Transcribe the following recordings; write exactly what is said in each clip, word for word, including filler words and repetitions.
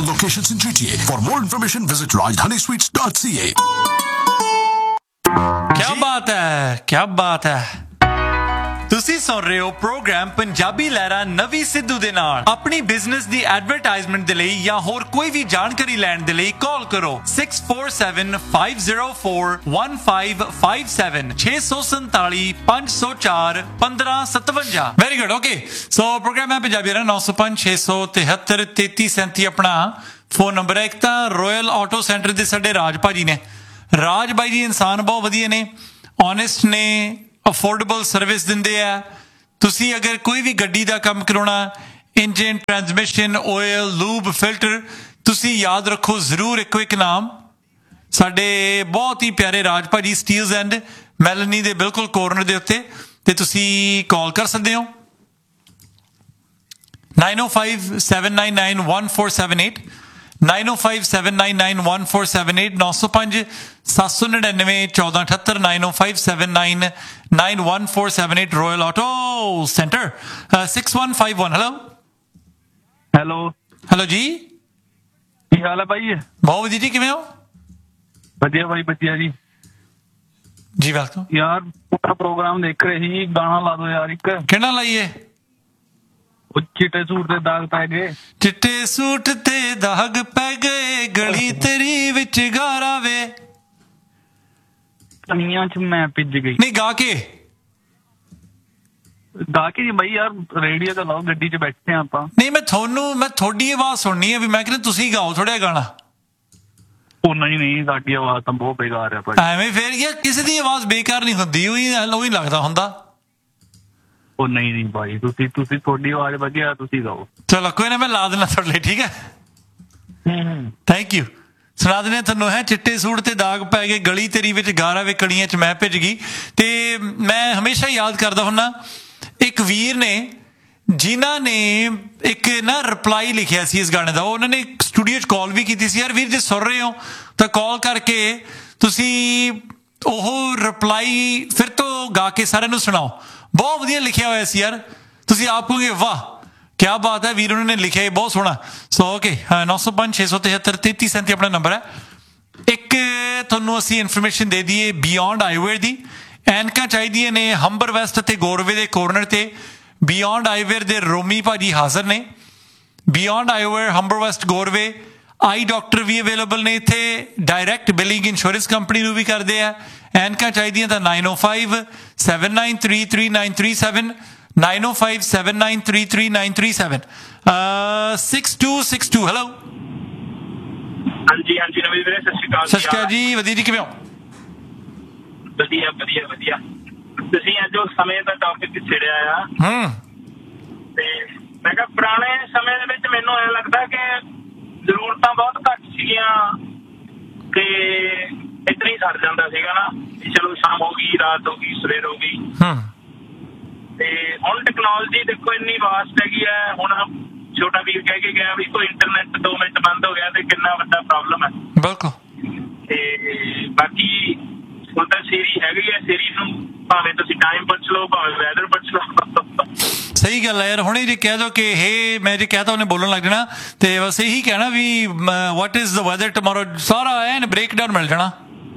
and locations in G T A. For more information, visit rajdhani sweets dot c a. क्या बात है, क्या बात है। ਤੁਸੀਂ ਸੁਣ ਰਹੇ ਹੋ ਪ੍ਰੋਗਰਾਮ ਪੰਜਾਬੀ ਲਹਿਰਾ ਨਵੀਂ ਸਿੱਧੂ ਦੇ ਨਾਲ। ਆਪਣੀ ਬਿਜ਼ਨਸ ਦੀ ਐਡਵਰਟਾਈਜ਼ਮੈਂਟ ਦੇ ਲਈ ਜਾਂ ਹੋਰ ਕੋਈ ਵੀ ਜਾਣਕਾਰੀ ਲੈਣ ਦੇ ਲਈ ਕਾਲ ਕਰੋ six four seven five zero four one five five seven ਛੇ ਸੌ ਸੰਤਾਲੀ ਪੰਜ ਸੌ ਚਾਰ ਪੰਦਰਾਂ ਸਤਵੰਜਾ। Very good, okay. ਸੋ ਪ੍ਰੋਗਰਾਮ ਹੈ ਪੰਜਾਬੀ ਲਹਿਰਾ ਨੌ ਸੌ ਪੰਜ ਛੇ ਸੌ ਤਿਹੱਤਰ ਤੇਤੀ ਸੈਂਤੀ ਆਪਣਾ ਫੋਨ ਨੰਬਰ ਹੈ। ਇੱਕ ਤਾਂ ਰੋਇਲ ਆਟੋ ਸੈਂਟਰ ਦੇ ਸਾਡੇ ਰਾਜ ਭਾਜੀ ਨੇ। ਰਾਜ ਬਾਈ ਜੀ ਇਨਸਾਨ ਬਹੁਤ ਵਧੀਆ ਨੇ, ਓਨੈਸਟ ਨੇ, ਅਫੋਰਡੇਬਲ ਸਰਵਿਸ ਦਿੰਦੇ ਆ। ਤੁਸੀਂ ਅਗਰ ਕੋਈ ਵੀ ਗੱਡੀ ਦਾ ਕੰਮ ਕਰਾਉਣਾ, engine, transmission, oil, lube, filter, ਤੁਸੀਂ ਯਾਦ ਰੱਖੋ ਜ਼ਰੂਰ ਇੱਕੋ ਇੱਕ ਨਾਮ, ਸਾਡੇ ਬਹੁਤ ਹੀ ਪਿਆਰੇ ਰਾਜ ਭਾਜੀ, ਸਟੀਲਸ ਐਂਡ ਮੈਲਨੀ ਦੇ ਬਿਲਕੁਲ ਕੋਰਨਰ ਦੇ ਉੱਤੇ। ਤੇ ਤੁਸੀਂ ਕਾਲ ਕਰ ਸਕਦੇ ਹੋ nine oh five seven nine nine one four seven eight nine oh five seven nine nine one four seven eight nine oh five seven nine nine one four one eight nine oh five seven nine nine one four seven eight Royal Auto Center uh, six one five one। hello hello hello ਜੀ, ਕੀ ਹਾਲ ਹੈ ਭਾਈ? ਬਹੁਤ ਵਧੀਆ ਜੀ, ਕਿਵੇਂ ਹੋ? ਵਧੀਆ ਭਾਈ, ਵਧੀਆ ਜੀ। ਜੀ ਵੈਲਕਮ ਯਾਰ ਪੂਰਾ ਪ੍ਰੋਗਰਾਮ ਦੇਖ ਰਹੇ ਸੀ, ਗਾਣਾ ਲਾ ਦੋ ਯਾਰ ਇੱਕ। ਕਿਹੜਾ ਲਾਈਏ? ਉਹ ਚਿੱਟੇ ਸੂਟ ਤੇ ਦਾਗ ਪੈ ਗਏ। ਚਿੱਟੇ ਸੂਟ ਤੇ ਦਾਗ ਪੈ ਗਏ, ਗਲੀ ਤੇਰੀ ਵਿੱਚ ਗਾਰਾ ਵੇ, ਕਨੀਆਂ ਚ ਮੈਂ ਭਿੱਜ ਗਈ। ਨਹੀਂ ਗਾ ਕੇ ਗਾ ਕੇ ਜੀ ਬਾਈ, ਯਾਰ ਰੇਡੀਓ ਤੇ ਲਾਓ, ਗੱਡੀ ਚ ਬੈਠੇ ਆ ਆਪਾਂ। ਨਹੀਂ ਮੈਂ ਤੁਹਾਨੂੰ ਮੈਂ ਤੁਹਾਡੀ ਆਵਾਜ਼ ਸੁਣਨੀ ਹੈ ਵੀ ਮੈਂ ਕਹਿੰਦਾ ਤੁਸੀਂ ਗਾਓ ਥੋੜ੍ਹਾ ਗਾਣਾ। ਉਹ ਨਹੀਂ ਨਹੀਂ, ਸਾਡੀ ਆਵਾਜ਼ ਤਾਂ ਬਹੁਤ ਬੇਕਾਰ ਹੈ ਭਾਈ। ਐਵੇਂ ਫੇਰ ਯਾਰ ਕਿਸੇ ਦੀ ਆਵਾਜ਼ ਬੇਕਾਰ ਨਹੀਂ ਹੁੰਦੀ, ਉਹੀ ਉਹੀ ਲੱਗਦਾ ਹੁੰਦਾ। ਉਹ ਨਹੀਂ ਨਹੀਂ ਭਾਈ, ਤੁਸੀਂ ਤੁਸੀਂ ਤੁਹਾਡੀ ਆਵਾਜ਼ ਵਧੀਆ, ਤੁਸੀਂ ਗਾਓ। ਚਲੋ ਕੋਈ ਨਾ, ਮੈਂ ਲਾ ਦੇਣਾ ਤੁਹਾਡੇ ਲਈ, ਠੀਕ ਹੈ। Thank you. ਸੁਣਾ ਦਿੰਦੇ ਤੁਹਾਨੂੰ ਹੈ ਚਿੱਟੇ ਸੂਟ ਤੇ ਦਾਗ ਪੈ ਗਏ, ਗਲੀ ਤੇਰੀ ਵਿੱਚ ਗਾਰਾ ਵੇ, ਕੜੀਆਂ ਚ ਮੈਂ ਭਿੱਜ ਗਈ। ਤੇ ਮੈਂ ਹਮੇਸ਼ਾ ਯਾਦ ਕਰਦਾ ਹੁੰਦਾ ਇੱਕ ਵੀਰ ਨੇ ਜਿਨ੍ਹਾਂ ਨੇ ਇੱਕ ਨਾ ਰਿਪਲਾਈ ਲਿਖਿਆ ਸੀ ਇਸ ਗਾਣੇ ਦਾ। ਉਹਨਾਂ ਨੇ ਸਟੂਡੀਓ 'ਚ ਕਾਲ ਵੀ ਕੀਤੀ ਸੀ। ਯਾਰ ਵੀਰ ਜੇ ਸੁਣ ਰਹੇ ਹੋ ਤਾਂ ਕਾਲ ਕਰਕੇ ਤੁਸੀਂ ਉਹ ਰਿਪਲਾਈ ਫਿਰ ਤੋਂ ਗਾ ਕੇ ਸਾਰਿਆਂ ਨੂੰ ਸੁਣਾਓ। ਬਹੁਤ ਵਧੀਆ ਲਿਖਿਆ ਹੋਇਆ ਸੀ ਯਾਰ, ਤੁਸੀਂ ਆਪ ਕਹੋਗੇ ਵਾਹ ਕਿਆ ਬਾਤ ਹੈ, ਵੀਰ ਉਹਨਾਂ ਨੇ ਲਿਖਿਆ ਬਹੁਤ ਸੋਹਣਾ। ਸੋ ਓਕੇ, ਨੌ ਸੌ ਪੰਜ ਛੇ ਸੌ ਤਿਹੱਤਰ ਤੇਤੀ ਸੈਂਤੀ ਆਪਣਾ ਨੰਬਰ ਹੈ। ਇੱਕ ਤੁਹਾਨੂੰ ਅਸੀਂ ਇਨਫੋਰਮੇਸ਼ਨ ਦੇ ਦਈਏ ਬਿਯੋਂਡ ਆਈਵੇਅਰ ਦੀ। ਐਨਕਾਂ ਚਾਹੀਦੀਆਂ ਨੇ ਹੰਬਰ ਵੈਸਟ ਅਤੇ ਗੋਰਵੇ ਦੇ ਕੋਰਨਰ ਤੇ। ਬਿਯੋਂਡ ਆਈਵੇਅਰ ਦੇ ਰੋਮੀ ਭਾਜੀ ਹਾਜ਼ਰ ਨੇ। Beyond ਆਈਵੇਅਰ, Humber West, ਗੋਰਵੇ। ਆਈ ਡਾਕਟਰ ਵੀ ਅਵੇਲੇਬਲ ਨੇ ਇੱਥੇ। ਡਾਇਰੈਕਟ ਬਿਲਿੰਗ ਇੰਸ਼ੋਰੈਂਸ ਕੰਪਨੀ ਨੂੰ ਵੀ ਕਰਦੇ ਆ। ਐਨਕਾਂ ਚਾਹੀਦੀਆਂ ਤਾਂ nine oh five seven nine three three nine three seven nine oh five seven nine three three nine three seven six two six two। Hello ਹਾਂਜੀ ਹਾਂਜੀ ਨਵੀਂ ਵੀਰੇ, ਸਤਿ ਸ਼੍ਰੀ ਅਕਾਲ। ਸਤਿ ਸ਼੍ਰੀ ਅਕਾਲ ਜੀ, ਵਧੀਆ ਜੀ, ਕਿਵੇਂ ਹੋ? ਵਧੀਆ ਵਧੀਆ ਵਧੀਆ। ਤੁਸੀਂ ਅੱਜ ਉਹ ਸਮੇਂ ਦਾ ਟੌਪਿਕ ਛੇੜਿਆ ਆ। ਹੂੰ ਤੇ ਮੈਂ ਕਿਹਾ ਪੁਰਾਣੇ ਸਮੇਂ ਦੇ ਵਿੱਚ ਮੈਨੂੰ ਐਂ ਲੱਗਦਾ ਕਿ ਜ਼ਰੂਰਤਾਂ ਬਹੁਤ ਘੱਟ ਸੀਗੀਆਂ ਤੇ ਏਦਾਂ ਹੀ ਸਰ ਜਾਂਦਾ ਸੀਗਾ ਨਾ, ਚਲੋ ਸ਼ਾਮ ਹੋ ਗਈ, ਰਾਤ ਹੋ ਗਈ, ਸਵੇਰ ਹੋ ਗਈ। ਹੂੰ ਤੇ ਹੁਣ ਟੈਕਨੋਲੋਜੀ ਦੇਖੋ ਇੰਨੀ ਵਾਸਟ ਹੈਗੀ ਹੈ। ਹੁਣ ਛੋਟਾ ਵੀਰ ਕਹਿ ਕੇ ਗਿਆ ਵੀ ਕੋਈ ਇੰਟਰਨੈਟ ਦੋ ਮਿੰਟ ਬੰਦ ਹੋ ਗਿਆ ਤੇ ਕਿੰਨਾ ਵੱਡਾ ਪ੍ਰੋਬਲਮ ਹੈ। ਬਿਲਕੁਲ। ਤੇ ਬਾਕੀ ਹੁਣ ਤਾਂ ਸੀਰੀ ਹੈਗੀ ਹੈ, ਸੀਰੀ ਨੂੰ ਭਾਵੇਂ ਤੁਸੀਂ ਟਾਈਮ ਪੁੱਛ ਲਓ, ਭਾਵੇਂ ਵੈਦਰ ਪੁੱਛ ਲਓ। ਸਹੀ ਗੱਲ ਹੈ ਯਾਰ। ਹੁਣੇ ਜੇ ਕਹਿ ਦੋ ਕਿ ਹੇ, ਮੈਂ ਜੇ ਕਹਿਤਾ ਉਹਨੇ ਬੋਲਣ ਲੱਗ ਜਾਣਾ। ਤੇ ਬਸ ਇਹੀ ਕਹਿਣਾ ਵੀ what is the weather tomorrow, ਸਾਰਾ ਐਨ ਬ੍ਰੇਕਡਾਊਨ ਮਿਲ ਜਾਣਾ,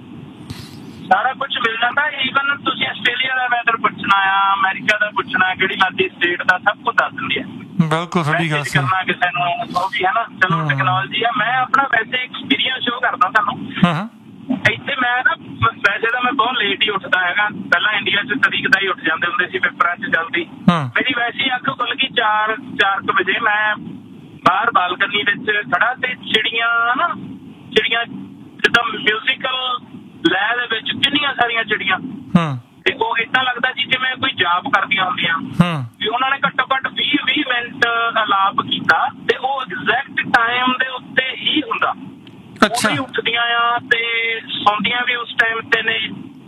ਸਾਰਾ ਕੁਝ ਮਿਲ ਜਾਂਦਾ। ਈਵਨ ਤੁਸੀਂ ਆਸਟ੍ਰੇਲੀਆ ਦਾ ਵੈਦਰ ਪੁੱਛਣਾ ਆ, ਅਮਰੀਕਾ ਦਾ ਪੁੱਛਣਾ, ਕਿਹੜੀ ਮਰਜ਼ੀ ਸਟੇਟ ਦਾ, ਸਭ ਕੁਝ ਦੱਸ ਦਿੰਦੀ ਹੈ। ਬਿਲਕੁਲ ਤੁਹਾਡੀ ਗੱਲ ਸਹੀ। ਕਰਨਾ ਕਿਸੇ ਨੂੰ ਉਹ ਵੀ ਹੈ ਨਾ, ਚਲੋ ਟੈਕਨੋਲੋਜੀ ਆ। ਮੈਂ ਆਪਣਾ ਵੈਸੇ ਐਕਸਪੀਰੀਅੰਸ ਸ਼ੋ ਕਰਦਾ ਤੁਹਾਨੂੰ। ਇੱਥੇ ਮੈਂ ਨਾ ਵੈਸੇ ਤਾਂ ਮੈਂ ਬਹੁਤ ਲੇਟ ਹੀ ਉੱਠਦਾ ਹੈਗਾ। ਪਹਿਲਾਂ ਇੰਡੀਆ 'ਚ ਤਰੀਕ ਦਾ ਹੀ ਉੱਠ ਜਾਂਦੇ ਹੁੰਦੇ ਸੀ ਪੇਪਰਾਂ 'ਚ ਜਲਦੀ। ਮੇਰੀ ਵੈਸੇ ਅੱਖ ਖੁੱਲ ਗਈ ਚਾਰ ਚਾਰ ਕੁ ਵਜੇ। ਮੈਂ ਬਾਹਰ ਬਾਲਕਨੀ ਵਿੱਚ ਖੜਾ ਤੇ ਚਿੜੀਆਂ ਨਾ, ਚਿੜੀਆਂ ਜਿੱਦਾਂ ਮਿਊਜ਼ੀਕਲ ਲੈਅ ਦੇ ਵਿੱਚ ਕਿੰਨੀਆਂ ਸਾਰੀਆਂ ਚਿੜੀਆਂ, ਤੇ ਉਹ ਏਦਾਂ ਲੱਗਦਾ ਜੀ ਜਿਵੇਂ ਕੋਈ ਜਾਪ ਕਰਦੀਆਂ ਹੁੰਦੀਆਂ ਵੀ। ਉਹਨਾਂ ਨੇ ਘੱਟੋ ਘੱਟ ਵੀਹ ਵੀਹ ਮਿੰਟ ਅਲਾਪ ਕੀਤਾ ਤੇ ਉਹ ਐਗਜ਼ੈਕਟ ਟਾਈਮ ਦੇ ਉੱਤੇ ਹੀ ਹੁੰਦਾ। ਅੱਛਾ। ਉੱਠਦੀਆਂ ਆ ਤੇ ਸੌਂਦੀਆਂ ਵੀ ਉਸ ਟਾਈਮ ਤੇ ਨੇ।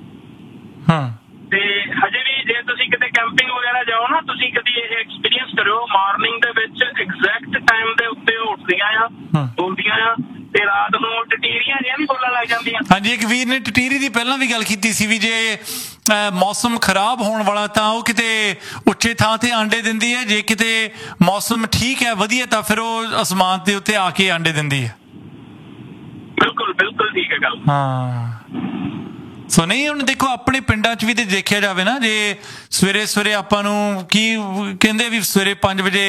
ਤੇ ਹਜੇ ਵੀ ਜੇ ਤੁਸੀਂ ਕਿਤੇ ਕੈਂਪਿੰਗ ਵਗੈਰਾ ਜਾਓ ਨਾ, ਤੁਸੀਂ ਕਦੀ ਇਹ ਐਕਸਪੀਰੀਅੰਸ ਕਰਿਓ, ਮਾਰਨਿੰਗ ਦੇ ਵਿੱਚ ਐਗਜ਼ੈਕਟ ਟਾਈਮ ਦੇ ਉੱਤੇ ਉਹ ਉੱਠਦੀਆਂ ਆ, ਬੋਲਦੀਆਂ ਆ। ਤੇ ਰਾਤ ਨੂੰ ਟਟੀਰੀਆਂ ਜਿਹੀਆਂ ਵੀ ਬੋਲਣ ਲੱਗ ਜਾਂਦੀਆਂ। ਹਾਂਜੀ, ਇੱਕ ਵੀਰ ਨੇ ਟਟੀਰੀ ਦੀ ਪਹਿਲਾਂ ਵੀ ਗੱਲ ਕੀਤੀ ਸੀ ਵੀ ਜੇ ਅਹ, ਮੌਸਮ ਖਰਾਬ ਹੋਣ ਵਾਲਾ ਤਾਂ ਉਹ ਕਿਤੇ ਉੱਚੇ ਥਾਂ ਤੇ ਆਂਡੇ ਦਿੰਦੀ ਹੈ, ਜੇ ਕਿਤੇ ਮੌਸਮ ਠੀਕ ਹੈ ਵਧੀਆ ਤਾਂ ਫਿਰ ਉਹ ਅਸਮਾਨ ਦੇ ਉੱਤੇ ਆ ਕੇ ਆਂਡੇ ਦਿੰਦੀ ਹੈ। ਬਿਲਕੁਲ ਬਿਲਕੁਲ ਠੀਕ ਹੈ ਗੱਲ। ਹਾਂ ਸੋ ਨਹੀਂ ਹੁਣ ਦੇਖੋ ਆਪਣੇ ਪਿੰਡਾਂ 'ਚ ਵੀ ਤੇ ਦੇਖਿਆ ਜਾਵੇ ਨਾ, ਜੇ ਸਵੇਰੇ ਸਵੇਰੇ ਆਪਾਂ ਨੂੰ ਕੀ ਕਹਿੰਦੇ ਵੀ ਸਵੇਰੇ ਪੰਜ ਵਜੇ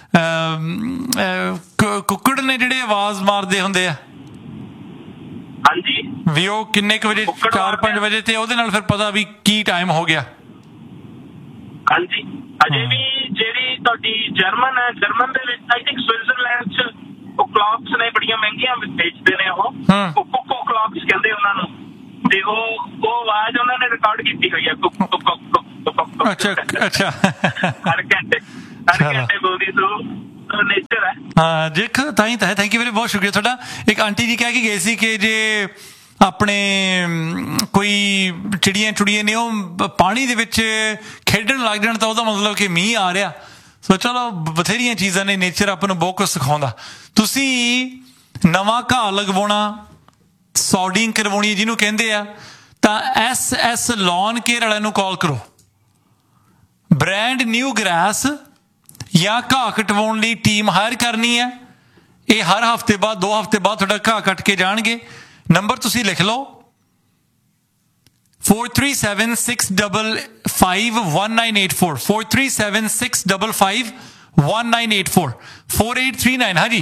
ਕੁੱਕੜ ਨੇ ਜਿਹੜੇ ਆਵਾਜ਼ ਮਾਰਦੇ ਹੁੰਦੇ ਆ, ਹਾਂਜੀ ਵੀ ਉਹ ਕਿੰਨੇ ਕੁ ਵਜੇ ਚਾਰ ਪੰਜ ਵਜੇ ਤੇ ਉਹਦੇ ਨਾਲ ਫਿਰ ਪਤਾ ਵੀ ਕੀ ਟਾਈਮ ਹੋ ਗਿਆ। ਹਾਂਜੀ ਅਜੇ ਵੀ ਜਿਹੜੀ ਤੁਹਾਡੀ ਜਰਮਨ ਹੈ, ਜਰਮਨ ਦੇ ਵਿੱਚ ਆਈ ਥਿੰਕ ਸਵਿਟਜ਼ਰਲੈਂਡ 'ਚ ਉਹ ਕਲੌਕਸ ਨੇ ਬੜੀਆਂ ਮਹਿੰਗੀਆਂ ਵੇਚਦੇ ਨੇ, ਉਹ ਕੁੱਕੋ ਕਲੌਕਸ ਕਹਿੰਦੇ ਉਹਨਾਂ ਨੂੰ, ਤੇ ਉਹ ਉਹ ਆਵਾਜ਼ ਉਹਨਾਂ ਨੇ ਰਿਕਾਰਡ ਕੀਤੀ ਹੋਈ ਹੈ ਕੁੱਕ ਕੁੱਕ ਕੁੱਕ। ਅੱਛਾ ਅੱਛਾ ਹਰ ਘੰਟੇ ਹਰ ਘੰਟੇ ਬੋਲਦੀ ਸੋ ਨੇਚਰ ਹੈ। ਹਾਂ ਦੇਖ ਤਾਂ ਹੀ ਤਾਂ ਹੈ। ਥੈਂਕ ਯੂ ਵੈਰੀ ਬਹੁਤ ਸ਼ੁਕਰੀਆ ਤੁਹਾਡਾ। ਇੱਕ ਆਂਟੀ ਜੀ ਕਹਿ ਕੇ ਗਏ ਸੀ ਕਿ ਜੇ ਆਪਣੇ ਕੋਈ ਚਿੜੀਆਂ ਚੁੜੀਆਂ ਨੇ ਉਹ ਪਾਣੀ ਦੇ ਵਿੱਚ ਖੇਡਣ ਲੱਗ ਜਾਣ ਤਾਂ ਉਹਦਾ ਮਤਲਬ ਕਿ ਮੀਂਹ ਆ ਰਿਹਾ। ਸੋ ਚਲੋ ਬਥੇਰੀਆਂ ਚੀਜ਼ਾਂ ਨੇ, ਨੇਚਰ ਆਪਾਂ ਨੂੰ ਬਹੁਤ ਕੁਝ ਸਿਖਾਉਂਦਾ। ਤੁਸੀਂ ਨਵਾਂ ਘਾਹ ਲਗਵਾਉਣਾ, ਸੌਡਿੰਗ ਕਰਵਾਉਣੀ ਜਿਹਨੂੰ ਕਹਿੰਦੇ ਆ, ਤਾਂ ਐਸ ਐਸ ਲੌਨ ਕੇਅਰ ਵਾਲਿਆਂ ਨੂੰ ਕਾਲ ਕਰੋ। ਬ੍ਰੈਂਡ ਨਿਊ ਗ੍ਰਾਸ ਜਾਂ ਘਾਹ ਕਟਵਾਉਣ ਲਈ ਟੀਮ ਹਾਇਰ ਕਰਨੀ ਹੈ। ਇਹ ਹਰ ਹਫ਼ਤੇ ਬਾਅਦ ਦੋ ਹਫ਼ਤੇ ਬਾਅਦ ਤੁਹਾਡਾ ਘਾਹ ਕੱਟ ਕੇ ਜਾਣਗੇ। ਨੰਬਰ ਤੁਸੀਂ ਲਿਖ ਲਓ four three seven six five five one nine eight four four three seven six five five one nine eight four four eight three nine। हाँ जी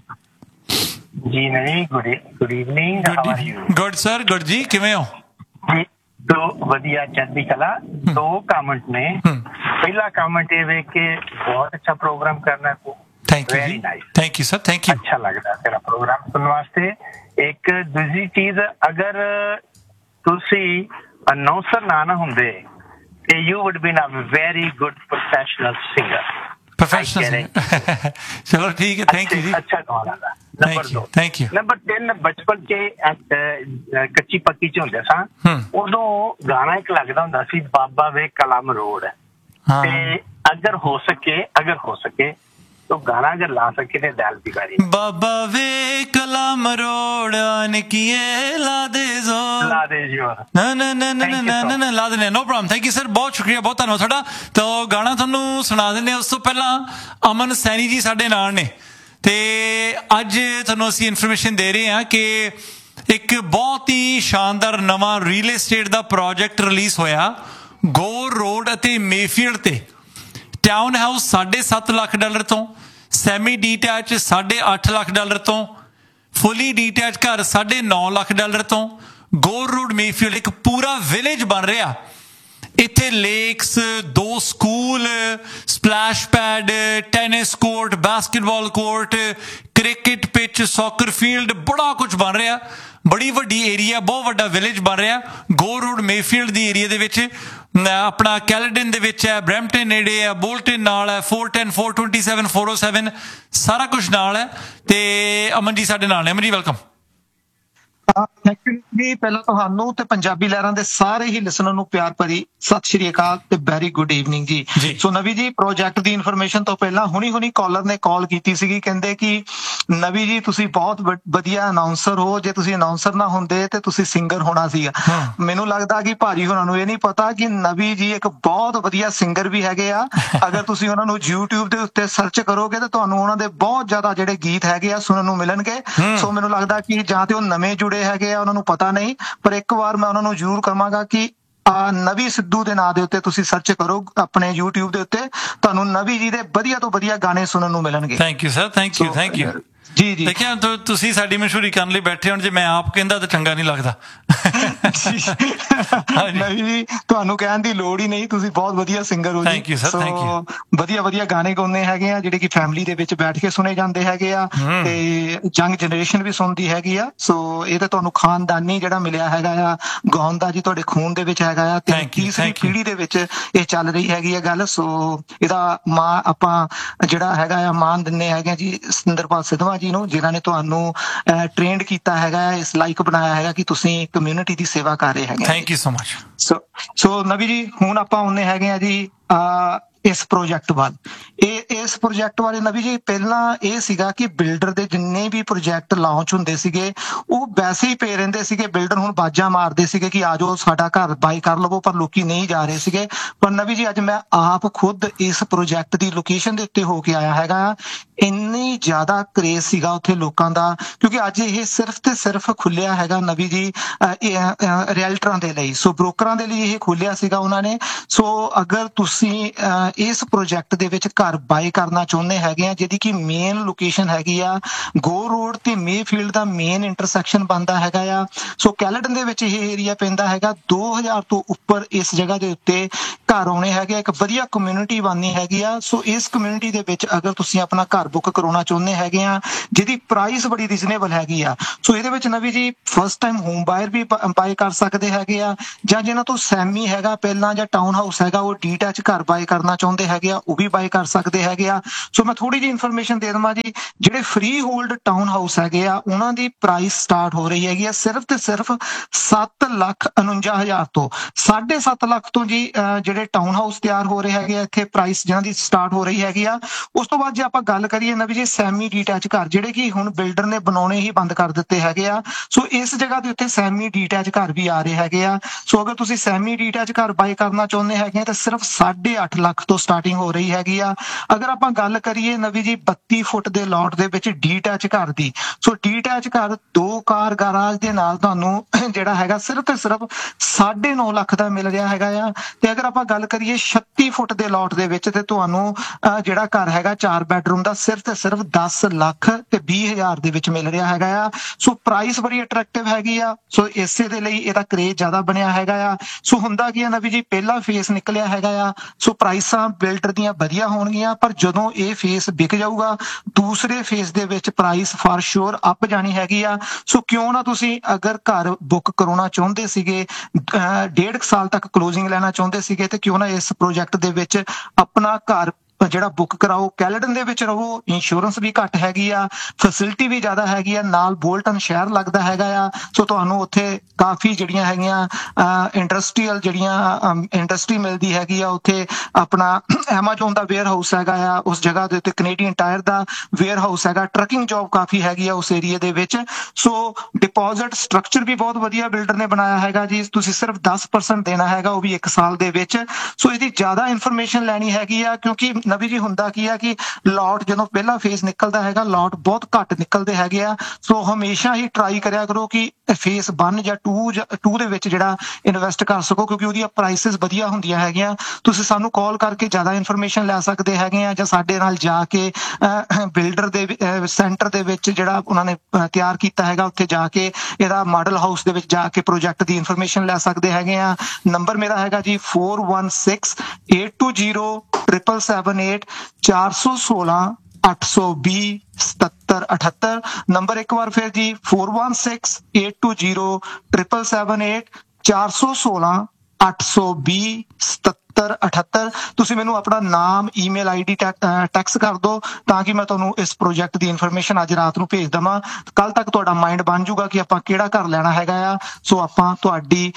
जी नहीं, good good evening, how are you? Good sir, good जी, किवें हो? जी तो वधिया चढ़दी कला। दो comment ने, पहला कमेंट ये वे के बहुत अच्छा प्रोग्राम करना को, thank you ji, thank you sir, thank you, अच्छा लगता तेरा प्रोग्राम सुनने वास्ते। एक दूसरी चीज, अगर तुसी अनाउंसर ना ना होंदे ते you would been a very good professional singer. Professional चलो ठीक है, थैंक यू जी, अच्छा गाना दा। नंबर दो, थैंक यू। नंबर तीन, बचपन च कच्ची पक्की च हुंदे सां, उदों गाना एक लगदा हुंदा सी बाबा वे कलम रोड। ते अगर हो सके अगर हो सके तो गाना अगर ला सके तो दाल बिगाड़ी बाबा वे कलम रोड आन किए ला दे जोर ला दे जोर ना ना ना ना ना ना ना ला देने। No problem, thank you sir, बहुत शुक्रिया, बहुत धन्यवाद ਤੁਹਾਡਾ। तो गाना ਤੁਹਾਨੂੰ ਸੁਣਾ ਦਿੰਦੇ। ਉਸ ਤੋਂ ਪਹਿਲਾਂ ਅਮਨ ਸੈਣੀ ਜੀ ਸਾਡੇ ਨਾਲ ਨੇ ਤੇ ਅੱਜ ਤੁਹਾਨੂੰ ਅਸੀਂ ਇਨਫੋਰਮੇਸ਼ਨ ਦੇ ਰਹੇ ਹਾਂ ਕਿ ਇੱਕ ਬਹੁਤ ਹੀ ਸ਼ਾਨਦਾਰ ਨਵਾਂ ਰੀਅਲ ਏਸਟੇਟ ਦਾ ਪ੍ਰੋਜੈਕਟ ਰਿਲੀਜ਼ ਹੋਇਆ ਗੋਰ ਰੋਡ ਅਤੇ ਮੇਫੀਲਡ ਤੇ। ਟਾਊਨ ਹਾਊਸ ਸਾਢੇ ਸੱਤ ਲੱਖ ਡਾਲਰ ਤੋਂ, ਸੈਮੀ ਡੀਟੈਚ ਸਾਢੇ ਅੱਠ ਲੱਖ ਡਾਲਰ ਤੋਂ, ਫੁੱਲੀ ਡੀਟੈਚ ਘਰ ਸਾਢੇ ਨੌ ਲੱਖ ਡਾਲਰ ਤੋਂ। ਗੋਰ ਰੋਡ ਮੇਫੀਲਡ ਇੱਕ ਪੂਰਾ ਵਿਲੇਜ ਬਣ ਰਿਹਾ। ਇੱਥੇ ਲੇਕਸ, ਦੋ school, splash pad, tennis court, basketball court, cricket pitch, soccer field, ਬੜਾ ਕੁਝ ਬਣ ਰਿਹਾ। ਬੜੀ ਵੱਡੀ ਏਰੀਆ, ਬਹੁਤ ਵੱਡਾ ਵਿਲੇਜ ਬਣ ਰਿਹਾ ਗੋਰ ਰੋਡ ਮੇਫੀਲਡ ਦੀ ਏਰੀਆ ਦੇ ਵਿੱਚ। ਆਪਣਾ ਕੈਲਡਨ ਦੇ ਵਿੱਚ ਹੈ, ਬਰੈਂਪਟਨ ਨੇੜੇ ਹੈ, ਬੋਲਟਨ ਨਾਲ ਹੈ, four ten four twenty-seven four oh seven ਸਾਰਾ ਕੁਝ ਨਾਲ ਹੈ। ਤੇ ਅਮਨ ਜੀ ਸਾਡੇ ਨਾਲ ਨੇ। Aman ji welcome. Thank you ਜੀ। ਪਹਿਲਾਂ ਤੁਹਾਨੂੰ ਤੇ ਪੰਜਾਬੀ ਲਹਿਰਾਂ ਦੇ ਸਾਰੇ ਹੀ ਲਿਸਨਰ ਨੂੰ ਪਿਆਰ ਭਰੀ ਸਤਿ ਸ਼੍ਰੀ ਅਕਾਲ ਤੇ ਵੈਰੀ ਗੁੱਡ ਈਵਨਿੰਗ ਜੀ। ਸੋ ਨਵੀ ਜੀ, ਪ੍ਰੋਜੈਕਟ ਦੀ ਇਨਫੋਰਮੇਸ਼ਨ ਤੋਂ ਪਹਿਲਾਂ ਹੁਣੀ ਹੁਣੀ ਕਾਲਰ ਨੇ ਕਾਲ ਕੀਤੀ ਸੀਗੀ, ਕਹਿੰਦੇ ਕਿ ਨਵੀ ਜੀ ਤੁਸੀਂ ਬਹੁਤ ਵਧੀਆ ਅਨਾਉਂਸਰ ਹੋ, ਜੇ ਤੁਸੀਂ ਅਨਾਉਂਸਰ ਨਾ ਹੁੰਦੇ ਤੇ ਤੁਸੀਂ ਸਿੰਗਰ ਹੋਣਾ ਸੀਗਾ। ਮੈਨੂੰ ਲੱਗਦਾ ਕਿ ਭਾਜੀ ਹੋਰਾਂ ਨੂੰ ਇਹ ਨਹੀਂ ਪਤਾ ਕਿ ਨਵੀ ਜੀ ਇੱਕ ਬਹੁਤ ਵਧੀਆ ਸਿੰਗਰ ਵੀ ਹੈਗੇ ਆ। ਅਗਰ ਤੁਸੀਂ ਉਹਨਾਂ ਨੂੰ YouTube ਦੇ ਉੱਤੇ ਸਰਚ ਕਰੋਗੇ ਤਾਂ ਤੁਹਾਨੂੰ ਉਹਨਾਂ ਦੇ ਬਹੁਤ ਜ਼ਿਆਦਾ ਜਿਹੜੇ ਗੀਤ ਹੈਗੇ ਆ ਸੁਣਨ ਨੂੰ ਮਿਲਣਗੇ। ਸੋ ਮੈਨੂੰ ਲੱਗਦਾ ਕਿ ਜਾਂ ਤੇ ਉਹ ਨਵੇਂ ਜੁੜੇ ਹੈਗੇ ਆ, ਉਹਨਾਂ ਨੂੰ ਪਤਾ ਨਹੀਂ, ਪਰ ਇੱਕ ਵਾਰ ਮੈਂ ਉਹਨਾਂ ਨੂੰ ਜ਼ਰੂਰ ਕਹਾਂਗਾ ਕਿ ਨਵੀ ਸਿੱਧੂ ਦੇ ਨਾਂ ਦੇ ਉੱਤੇ ਤੁਸੀਂ ਸਰਚ ਕਰੋ ਆਪਣੇ YouTube ਦੇ ਉੱਤੇ, ਤੁਹਾਨੂੰ ਨਵੀ ਜੀ ਦੇ ਵਧੀਆ ਤੋਂ ਵਧੀਆ ਗਾਣੇ ਸੁਣਨ ਨੂੰ ਮਿਲਣਗੇ। Thank you sir, thank you, thank you ਜੀ ਜੀ। ਦੇਖਿਆ ਤੁਸੀਂ ਸਾਡੀ ਮਸ਼ਹੂਰੀ ਕਰਨ ਲਈ ਬੈਠੇ ਹੋ, ਜੇ ਮੈਂ ਆਪ ਕਹਿੰਦਾ ਤਾਂ ਚੰਗਾ ਨਹੀਂ ਲੱਗਦਾ। ਨਹੀਂ ਜੀ, ਤੁਹਾਨੂੰ ਕਹਿਣ ਦੀ ਲੋੜ ਹੀ ਨਹੀਂ, ਤੁਸੀਂ ਬਹੁਤ ਵਧੀਆ ਸਿੰਗਰ ਹੋ ਜੀ। Thank you sir, thank you. ਵਧੀਆ ਵਧੀਆ ਗਾਣੇ ਗਾਉਂਦੇ ਹੈਗੇ ਆ ਜਿਹੜੇ ਕਿ ਫੈਮਿਲੀ ਦੇ ਵਿੱਚ ਬੈਠ ਕੇ ਸੁਣੇ ਜਾਂਦੇ ਹੈਗੇ ਆ ਤੇ ਯੰਗ ਜਨਰੇਸ਼ਨ ਵੀ ਸੁਣਦੀ ਹੈਗੀ ਆ। ਸੋ ਇਹ ਤਾਂ ਤੁਹਾਨੂੰ ਖਾਨਦਾਨੀ ਜਿਹੜਾ ਮਿਲਿਆ ਹੈਗਾ ਆ ਗਾਉਣ ਦਾ ਜੀ, ਤੁਹਾਡੇ ਖੂਨ ਦੇ ਵਿੱਚ ਹੈਗਾ ਆ ਤੇ ਤੀਸਰੀ ਪੀੜ੍ਹੀ ਦੇ ਵਿੱਚ ਇਹ ਚੱਲ ਰਹੀ ਹੈਗੀ ਆ ਗੱਲ। ਸੋ ਇਹਦਾ ਮਾਂ ਆਪਾਂ ਜਿਹੜਾ ਹੈਗਾ ਆ ਮਾਨ ਦਿੰਦੇ ਹੈਗੇ ਆ ਜੀ ਸਿੰਦਰਪਾਲ ਸਿੱਧਵਾਂ ਜੀ ਨੂੰ, ਜਿਨ੍ਹਾਂ ਨੇ ਤੁਹਾਨੂੰ ਟ੍ਰੇਨਡ ਕੀਤਾ ਹੈਗਾ, ਇਸ ਲਾਇਕ ਬਣਾਇਆ ਹੈਗਾ ਕਿ ਤੁਸੀਂ ਕਮਿਊਨਿਟੀ ਦੀ ਸੇਵਾ ਕਰ ਰਹੇ ਹੈਗੇ। Thank you so much. ਸੋ ਸੋ ਨਵੀ ਜੀ, ਹੁਣ ਆਪਾਂ ਆਉਂਦੇ ਹੈਗੇ ਆ ਜੀ ਇਸ ਪ੍ਰੋਜੈਕਟ ਵੱਲ। ਇਹ ਇਸ ਪ੍ਰੋਜੈਕਟ ਬਾਰੇ ਨਵੀ ਜੀ ਪਹਿਲਾਂ ਇਹ ਸੀਗਾ ਕਿ ਬਿਲਡਰ ਦੇ ਜਿੰਨੇ ਵੀ ਪ੍ਰੋਜੈਕਟ ਲਾਂਚ ਹੁੰਦੇ ਸੀਗੇ ਉਹ ਵੈਸੇ ਹੀ ਪਏ ਰਹਿੰਦੇ ਸੀਗੇ। ਬਿਲਡਰ ਹੁਣ ਬਾਜਾਂ ਮਾਰਦੇ ਸੀਗੇ ਕਿ ਆ ਜਾਓ ਸਾਡਾ ਘਰ ਬਾਈ ਕਰ ਲਵੋ, ਪਰ ਲੋਕੀ ਨਹੀਂ ਜਾ ਰਹੇ ਸੀਗੇ। ਪਰ ਨਵੀ ਜੀ ਅੱਜ ਮੈਂ ਆਪ ਖੁਦ ਇਸ ਪ੍ਰੋਜੈਕਟ ਦੀ ਲੋਕੇਸ਼ਨ ਦੇ ਉੱਤੇ ਹੋ ਕੇ ਆਇਆ ਹੈਗਾ। ਇੰਨੀ ਜ਼ਿਆਦਾ ਕਰੇਜ਼ ਸੀਗਾ ਉੱਥੇ ਲੋਕਾਂ ਦਾ, ਕਿਉਂਕਿ ਅੱਜ ਇਹ ਸਿਰਫ ਤੇ ਸਿਰਫ ਖੁੱਲਿਆ ਹੈਗਾ ਨਵੀ ਜੀ ਰੀਅਲਟਰਾਂ ਦੇ ਲਈ। ਸੋ ਬ੍ਰੋਕਰਾਂ ਦੇ ਲਈ ਇਹ ਖੋਲਿਆ ਸੀਗਾ ਉਹਨਾਂ ਨੇ। ਸੋ ਅਗਰ ਤੁਸੀਂ ਇਸ ਪ੍ਰੋਜੈਕਟ ਦੇ ਵਿੱਚ ਘਰ ਬਾਈ ਕਰਨਾ ਚਾਹੁੰਦੇ ਹੈਗੇ ਆ, ਜਿਹਦੀ ਕਿ ਮੇਨ ਲੋਕੇਸ਼ਨ ਹੈਗੀ ਆ ਗੋ ਰੋਡ ਤੇ ਮੇਫੀਲਡ ਦਾ ਮੇਨ ਇੰਟਰਸੈਕਸ਼ਨ ਬਣਦਾ ਹੈਗਾ ਆ। ਸੋ ਕੈਲੇਡਨ ਦੇ ਵਿੱਚ ਇਹ ਏਰੀਆ ਪੈਂਦਾ ਹੈਗਾ। ਦੋ ਹਜ਼ਾਰ ਤੋਂ ਉੱਪਰ ਇਸ ਜਗ੍ਹਾ ਦੇ ਉੱਤੇ ਘਰ ਆਉਣੇ ਹੈਗੇ, ਇੱਕ ਵਧੀਆ ਕਮਿਊਨਿਟੀ ਬਣਨੀ ਹੈਗੀ ਆ। ਸੋ ਇਸ ਕਮਿਊਨਿਟੀ ਦੇ ਵਿੱਚ ਅਗਰ ਤੁਸੀਂ ਆਪਣਾ ਘਰ ਬੁੱਕ ਕਰਾਉਣਾ ਚਾਹੁੰਦੇ ਹੈਗੇ ਆ, ਜਿਹਦੀ ਪ੍ਰਾਈਸ ਬੜੀ ਰੀਜ਼ਨੇਬਲ ਹੈਗੀ ਆ, ਸੋ ਇਹਦੇ ਵਿੱਚ ਨਵੀ ਜੀ ਫਸਟ ਟਾਈਮ ਹੋਮ ਬਾਇਰ ਵੀ ਬਾਈ ਕਰ ਸਕਦੇ ਹੈਗੇ ਆ, ਜਾਂ ਜਿਹਨਾਂ ਤੋਂ ਸੈਮੀ ਹੈਗਾ ਪਹਿਲਾਂ ਜਾਂ ਟਾਊਨ ਹਾਊਸ ਹੈਗਾ ਉਹ ਡੀਟੈਚ ਘਰ ਬਾਈ ਕਰਨਾ ਚਾਹੁੰਦੇ ਹੈਗੇ ਆ, ਉਹ ਵੀ ਬਾਈ ਕਰ ਸਕਦੇ ਹੈਗੇ ਆ। ਸੋ ਮੈਂ ਥੋੜੀ ਜਿਹੀ ਇਨਫੋਰਮੇਸ਼ਨ ਦੇ ਦੇਵਾਂ ਜੀ। ਜਿਹੜੇ ਫ੍ਰੀ ਹੋਲਡ ਟਾਊਨ ਹਾਊਸ ਹੈਗੇ ਆ ਉਹਨਾਂ ਦੀ ਪ੍ਰਾਈਸ ਸਟਾਰਟ ਹੋ ਰਹੀ ਹੈਗੀ ਆ ਸਿਰਫ ਤੇ ਸਿਰਫ ਸੱਤ ਲੱਖ ਉਨੰਜਾ ਹਜ਼ਾਰ ਤੋਂ। ਸਾਢੇ ਸੱਤ ਲੱਖ ਤੋਂ ਜੀ ਜਿਹੜੇ ਟਾਊਨ ਹਾਊਸ ਤਿਆਰ ਹੋ ਰਹੇ ਹੈਗੇ ਆ ਇੱਥੇ ਪ੍ਰਾਈਸ ਜਿਹਨਾਂ ਦੀ ਸਟਾਰਟ ਹੋ ਰਹੀ ਹੈਗੀ ਆ। ਉਸ ਤੋਂ ਬਾਅਦ ਜੇ ਆਪਾਂ ਗੱਲ ਕਰੀਏ ਨਵੀ ਜੀ ਸੈਮੀ ਡੀਟੈਚ ਘਰ, ਜਿਹੜੇ ਕਿ ਹੁਣ ਬਿਲਡਰ ਨੇ ਬਣਾਉਣੇ ਹੀ ਬੰਦ ਕਰ ਦਿੱਤੇ ਹੈਗੇ ਆ। ਸੋ ਇਸ ਜਗ੍ਹਾ ਦੇ ਉੱਤੇ ਸੈਮੀ ਡੀਟੈਚ ਘਰ ਵੀ ਆ ਰਹੇ ਹੈਗੇ ਆ। ਸੋ ਅਗਰ ਤੁਸੀਂ ਸੈਮੀ ਡੀਟੈਚ ਘਰ ਬਾਈ ਕਰਨਾ ਚਾਹੁੰਦੇ ਹੈਗੇ ਆ ਤਾਂ ਸਿਰਫ ਸਾਢੇ ਅੱਠ ਲੱਖ ਤੋਂ ਸਟਾਰਟਿੰਗ ਹੋ ਰਹੀ ਹੈਗੀ ਆ। ਅਗਰ ਆਪਾਂ ਗੱਲ ਕਰੀਏ ਨਵੀ ਜੀ ਬੱਤੀ ਫੁੱਟ ਦੇ ਲੋਟ ਦੇ ਵਿੱਚ ਡੀਟੈਚ ਘਰ ਦੀ, ਸੋ ਡੀਟੈਚ ਘਰ ਦੋ ਕਾਰ ਗਰਾਜ ਦੇ ਨਾਲ ਤੁਹਾਨੂੰ ਜਿਹੜਾ ਹੈਗਾ ਸਿਰਫ ਤੇ ਸਿਰਫ ਸਾਢੇ ਨੌ ਲੱਖ ਦਾ ਮਿਲ ਰਿਹਾ ਹੈਗਾ ਆ। ਤੇ ਅਗਰ ਆਪਾਂ ਗੱਲ ਕਰੀਏ ਛੱਤੀ ਫੁੱਟ ਦੇ ਲੋਟ ਦੇ ਵਿੱਚ ਤੇ ਤੁਹਾਨੂੰ ਜਿਹੜਾ ਘਰ ਹੈਗਾ ਚਾਰ ਬੈਡਰੂਮ ਦਾ ਸਿਰਫ ਤੇ ਸਿਰਫ ਦਸ ਲੱਖ ਤੇ ਵੀਹ ਹਜ਼ਾਰ ਦੇ ਵਿੱਚ ਮਿਲ ਰਿਹਾ ਹੈਗਾ ਆ। ਸੋ ਪ੍ਰਾਈਸ ਬੜੀ ਅਟਰੈਕਟਿਵ ਹੈਗੀ ਆ। ਸੋ ਇਸੇ ਦੇ ਲਈ ਇਹਦਾ ਕਰੇਜ਼ ਜ਼ਿਆਦਾ ਬਣਿਆ ਹੈਗਾ ਆ। ਸੋ ਹੁੰਦਾ ਕੀ ਆ ਨਵੀ ਜੀ ਪਹਿਲਾ ਫੇਸ ਨਿਕਲਿਆ ਹੈਗਾ ਆ, ਸੋ ਪ੍ਰਾਈਸਾਂ ਬਿਲਡਰ ਦੀਆਂ ਵਧੀਆ ਹੋਣਗੀਆਂ, ਪਰ ਜਦੋਂ ਇਹ ਫੇਸ ਵਿਕ ਜਾਊਗਾ ਦੂਸਰੇ ਫੇਸ ਦੇ ਵਿੱਚ ਪ੍ਰਾਈਸ ਫਾਰ ਸ਼ੋਰ ਅਪ ਜਾਣੀ ਹੈਗੀ ਆ। ਸੋ ਕਿਉਂ ਨਾ ਤੁਸੀਂ ਅਗਰ ਘਰ ਬੁੱਕ ਕਰਾਉਣਾ ਚਾਹੁੰਦੇ ਸੀਗੇ, ਡੇਢ ਸਾਲ ਤੱਕ ਕਲੋਜ਼ਿੰਗ ਲੈਣਾ ਚਾਹੁੰਦੇ ਸੀਗੇ, ਤੇ ਕਿਉਂ ਨਾ ਇਸ ਪ੍ਰੋਜੈਕਟ ਦੇ ਵਿੱਚ ਆਪਣਾ ਘਰ ਜਿਹੜਾ ਬੁੱਕ ਕਰਾਓ। ਕੈਲੇਡਨ ਦੇ ਵਿੱਚ ਰਹੋ, ਇੰਸ਼ੋਰੈਂਸ ਵੀ ਘੱਟ ਹੈਗੀ ਆ, ਫੈਸਿਲਿਟੀ ਵੀ ਜ਼ਿਆਦਾ ਹੈਗੀ ਆ, ਨਾਲ ਬੋਲਟਨ ਸ਼ਹਿਰ ਲੱਗਦਾ ਹੈਗਾ ਆ। ਸੋ ਤੁਹਾਨੂੰ ਉੱਥੇ ਕਾਫੀ ਜਿਹੜੀਆਂ ਹੈਗੀਆਂ ਇੰਡਸਟਰੀਅਲ ਜਿਹੜੀਆਂ ਇੰਡਸਟਰੀ ਮਿਲਦੀ ਹੈਗੀ ਆ। ਉੱਥੇ ਆਪਣਾ ਐਮਾਜ਼ੋਨ ਦਾ ਵੇਅਰ ਹਾਊਸ ਹੈਗਾ ਆ ਉਸ ਜਗ੍ਹਾ ਦੇ ਉੱਤੇ, ਕੈਨੇਡੀਅਨ ਟਾਇਰ ਦਾ ਵੇਅਰ ਹਾਊਸ ਹੈਗਾ, ਟਰੱਕਿੰਗ ਜੌਬ ਕਾਫੀ ਹੈਗੀ ਆ ਉਸ ਏਰੀਆ ਦੇ ਵਿੱਚ। ਸੋ ਡਿਪੋਜ਼ਿਟ ਸਟਰਕਚਰ ਵੀ ਬਹੁਤ ਵਧੀਆ ਬਿਲਡਰ ਨੇ ਬਣਾਇਆ ਹੈਗਾ ਜੀ। ਤੁਸੀਂ ਸਿਰਫ ਦਸ ਪਰਸੈਂਟ ਦੇਣਾ ਹੈਗਾ, ਉਹ ਵੀ ਇੱਕ ਸਾਲ ਦੇ ਵਿੱਚ। ਸੋ ਇਹਦੀ ਜ਼ਿਆਦਾ ਇਨਫੋਰਮੇਸ਼ਨ ਲੈਣੀ ਹੈਗੀ ਆ, ਕਿਉਂਕਿ ਨਵੀ ਜੀ ਹੁੰਦਾ ਕੀ ਆ ਕਿ ਲੋਟ ਜਦੋਂ ਪਹਿਲਾ ਫੇਸ ਨਿਕਲਦਾ ਹੈਗਾ ਲੋਟ ਬਹੁਤ ਘੱਟ ਨਿਕਲਦੇ ਹੈਗੇ ਆ। ਸੋ ਹਮੇਸ਼ਾ ਹੀ ਟਰਾਈ ਕਰਿਆ ਕਰੋ ਕਿ ਫੇਸ ਵਨ ਜਾਂ ਟੂ ਟੂ ਦੇ ਵਿੱਚ ਜਿਹੜਾ ਇਨਵੈਸਟ ਕਰ ਸਕੋ, ਕਿਉਂਕਿ ਉਹਦੀਆਂ ਪ੍ਰਾਈਸਿਸ ਵਧੀਆ ਹੁੰਦੀਆਂ ਹੈਗੀਆਂ। ਤੁਸੀਂ ਸਾਨੂੰ ਕਾਲ ਕਰਕੇ ਜ਼ਿਆਦਾ ਇਨਫੋਰਮੇਸ਼ਨ ਲੈ ਸਕਦੇ ਹੈਗੇ ਆ, ਜਾਂ ਸਾਡੇ ਨਾਲ ਜਾ ਕੇ ਬਿਲਡਰ ਦੇ ਸੈਂਟਰ ਦੇ ਵਿੱਚ ਜਿਹੜਾ ਉਹਨਾਂ ਨੇ ਤਿਆਰ ਕੀਤਾ ਹੈਗਾ ਉੱਥੇ ਜਾ ਕੇ ਇਹਦਾ ਮਾਡਲ ਹਾਊਸ ਦੇ ਵਿੱਚ ਜਾ ਕੇ ਪ੍ਰੋਜੈਕਟ ਦੀ ਇਨਫੋਰਮੇਸ਼ਨ ਲੈ ਸਕਦੇ ਹੈਗੇ ਆ। ਨੰਬਰ ਮੇਰਾ ਹੈਗਾ ਜੀ four one six eight two zero triple seven eight ਚਾਰ ਸੌ ਸੋਲਾਂ ਅੱਠ ਸੌ ਵੀਹ ਸਤੱਤਰ ਅਠੱਤਰ। ਨੰਬਰ ਇੱਕ ਵਾਰ ਫਿਰ ਜੀ four one six eight two zero triple seven eight ਚਾਰ ਸੌ ਸੋਲਾਂ ਅੱਠ ਸੌ ਵੀਹ ਸਤੱਤਰ ਅਠੱਤਰ। ਤੁਸੀਂ ਮੈਨੂੰ ਆਪਣਾ ਨਾਮ ਈਮੇਲ ਆਈਡੀ ਟੈਕਸ ਕਰ ਦਿਓ ਤਾਂ ਕਿ ਮੈਂ ਤੁਹਾਨੂੰ ਇਸ ਪ੍ਰੋਜੈਕਟ ਦੀ ਇਨਫੋਰਮੇਸ਼ਨ ਅੱਜ ਰਾਤ ਨੂੰ ਭੇਜ ਦੇਵਾਂ। ਕੱਲ ਤੱਕ ਤੁਹਾਡਾ ਮਾਈਂਡ ਬਣ ਜਾਊਗਾ ਕਿ ਆਪਾਂ ਕਿਹੜਾ ਘਰ ਲੈਣਾ ਹੈਗਾ ਆ। ਸੋ ਆਪਾਂ ਤੁਹਾਡੀ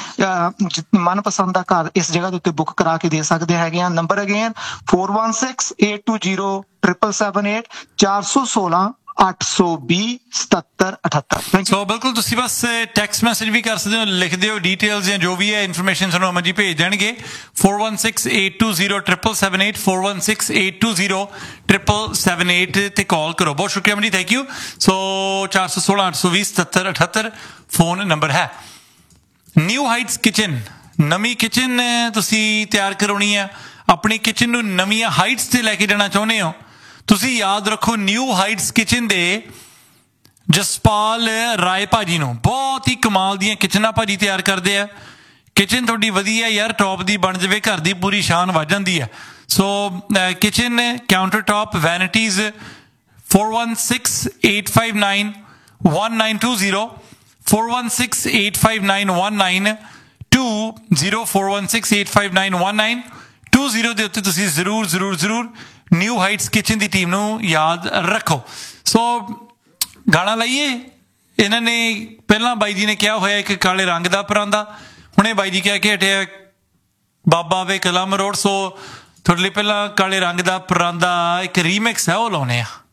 ਮਨਪਸੰਦ ਦਾ ਘਰ ਇਸ ਜਗ੍ਹਾ ਦੇ ਉੱਤੇ ਬੁੱਕ ਕਰਾ ਕੇ ਦੇ ਸਕਦੇ ਹੈਗੇ ਆ। Number again four one six eight two zero triple seven eight ਚਾਰ ਸੌ ਸੋਲਾਂ ਅੱਠ ਸੌ ਵੀਹ ਸਤੱਤਰ ਅਠੱਤਰ। ਸੋ ਬਿਲਕੁਲ ਤੁਸੀਂ ਬਸ ਟੈਕਸਟ ਮੈਸੇਜ ਵੀ ਕਰ ਸਕਦੇ ਹੋ, ਲਿਖ ਦਿਓ ਡੀਟੇਲਸ ਜਾਂ ਜੋ ਵੀ ਹੈ ਇਨਫੋਰਮੇਸ਼ਨ ਤੁਹਾਨੂੰ ਅਮਨ ਜੀ ਭੇਜ ਦੇਣਗੇ। Four one six eight two zero triple seven eight four one six eight two zero triple seven eight ਤੇ ਕਾਲ ਕਰੋ। ਬਹੁਤ ਸ਼ੁਕਰੀਆ ਅਮਨ ਜੀ, ਥੈਂਕ ਯੂ। ਸੋ ਚਾਰ ਸੌ ਸੋਲਾਂ ਅੱਠ ਸੌ ਵੀਹ ਸਤੱਤਰ ਅਠੱਤਰ ਫੋਨ ਨੰਬਰ ਹੈ। ਨਿਊ ਹਾਈਟਸ ਕਿਚਨ, ਨਵੀਂ ਕਿਚਨ ਤੁਸੀਂ ਤਿਆਰ ਕਰਾਉਣੀ ਆ, ਆਪਣੀ ਕਿਚਨ ਨੂੰ ਨਵੀਆਂ ਹਾਈਟਸ ਤੇ ਲੈ ਕੇ ਜਾਣਾ ਚਾਹੁੰਦੇ ਹੋ, ਤੁਸੀਂ ਯਾਦ ਰੱਖੋ ਨਿਊ ਹਾਈਟਸ ਕਿਚਨ ਦੇ ਜਸਪਾਲ ਰਾਏ ਭਾਜੀ ਨੂੰ। ਬਹੁਤ ਹੀ ਕਮਾਲ ਦੀਆਂ ਕਿਚਨਾਂ ਭਾਜੀ ਤਿਆਰ ਕਰਦੇ ਆ। ਕਿਚਨ ਤੁਹਾਡੀ ਵਧੀਆ ਯਾਰ ਟੌਪ ਦੀ ਬਣ ਜਾਵੇ, ਘਰ ਦੀ ਪੂਰੀ ਸ਼ਾਨ ਵੱਜ ਜਾਂਦੀ ਹੈ। ਸੋ kitchen counter top ਵੈਨਿਟੀਜ਼ four one six eight five nine one nine two zero four one six eight five nine one nine two zero four one six eight five nine one nine two zero ਦੇ ਉੱਤੇ ਤੁਸੀਂ ਜ਼ਰੂਰ ਜ਼ਰੂਰ ਜ਼ਰੂਰ new heights kitchen ਦੀ team ਨੂੰ ਯਾਦ ਰੱਖੋ। ਸੋ ਗਾਣਾ ਲਾਈਏ। ਇਹਨਾਂ ਨੇ ਪਹਿਲਾਂ ਬਾਈ ਜੀ ਨੇ ਕਿਹਾ ਹੋਇਆ ਇੱਕ ਕਾਲੇ ਰੰਗ ਦਾ ਪਰਾਂਦਾ, ਹੁਣੇ ਬਾਈ ਜੀ ਕਹਿ ਕੇ ਹਟਿਆ ਬਾਬਾ ਵੇ ਕਲਮ ਰੋਡ। ਸੋ ਤੁਹਾਡੇ ਲਈ ਪਹਿਲਾਂ ਕਾਲੇ ਰੰਗ ਦਾ ਪਰਾਂਦਾ ਇੱਕ ਰੀਮਿਕਸ ਹੈ ਉਹ ਲਾਉਣੇ ਆ।